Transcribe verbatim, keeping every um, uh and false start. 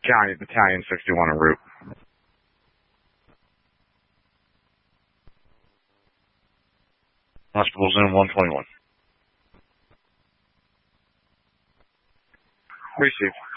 County Battalion sixty-one en route. Hospital's in one twenty-one. Received.